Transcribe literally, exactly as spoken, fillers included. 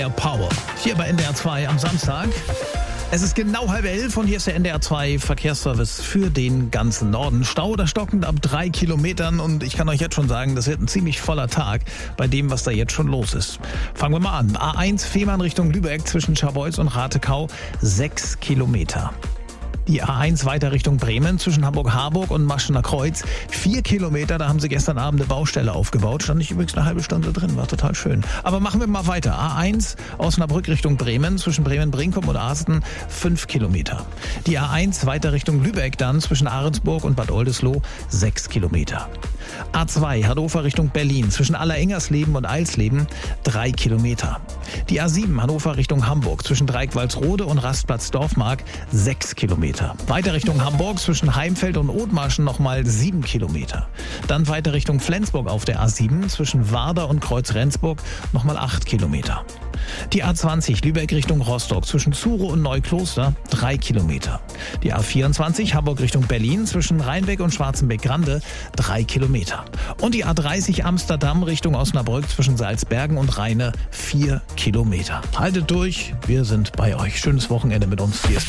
Power. Hier bei N D R zwei am Samstag. Es ist genau halb elf und hier ist der N D R zwei Verkehrsservice für den ganzen Norden. Stau oder stockend ab drei Kilometern und ich kann euch jetzt schon sagen, das wird ein ziemlich voller Tag bei dem, was da jetzt schon los ist. Fangen wir mal an. A eins Fehmarn Richtung Lübeck zwischen Scharbeutz und Ratekau, sechs Kilometer. Die A eins weiter Richtung Bremen zwischen Hamburg-Harburg und Maschener Kreuz. Vier Kilometer, da haben sie gestern Abend eine Baustelle aufgebaut. Stand ich übrigens eine halbe Stunde drin, war total schön. Aber machen wir mal weiter. A eins Osnabrück Richtung Bremen zwischen Bremen-Brinkum und Arsten, fünf Kilometer. Die A eins weiter Richtung Lübeck dann zwischen Ahrensburg und Bad Oldesloe, sechs Kilometer. A zwei Hannover Richtung Berlin zwischen Allerengersleben und Eilsleben, drei Kilometer. Die A sieben Hannover Richtung Hamburg zwischen Dreieck-Walsrode und Rastplatz Dorfmark, sechs Kilometer. Weiter Richtung Hamburg zwischen Heimfeld und Othmarschen nochmal sieben Kilometer. Dann weiter Richtung Flensburg auf der A sieben zwischen Warder und Kreuz-Rendsburg nochmal acht Kilometer. Die A zwanzig Lübeck Richtung Rostock zwischen Zuro und Neukloster, drei Kilometer. Die A vierundzwanzig Hamburg Richtung Berlin zwischen Rheinbeck und Schwarzenbeck-Grande, drei Kilometer. Und die A dreißig Amsterdam Richtung Osnabrück zwischen Salzbergen und Rheine, vier Kilometer. Haltet durch, wir sind bei euch. Schönes Wochenende mit uns. Hier ist